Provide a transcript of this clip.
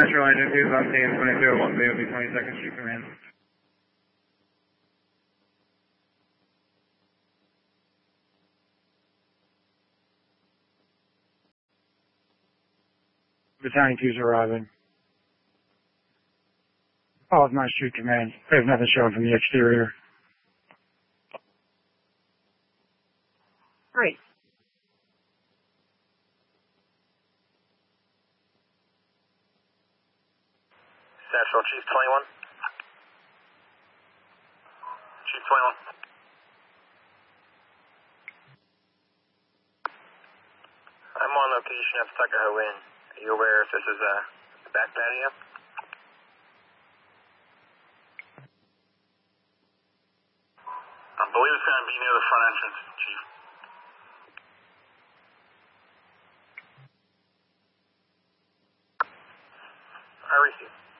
Central Agent 2 on scene 22 1 BOP 22nd Street Command. Battalion 2's arriving. All of 9th Street Command. We have nothing showing from the exterior. Great. Central Chief 21. Chief 21. I'm on location at Tuckahoe Inn. Are you aware if this is a back patio? I believe it's going to be near the front entrance, Chief. I receive.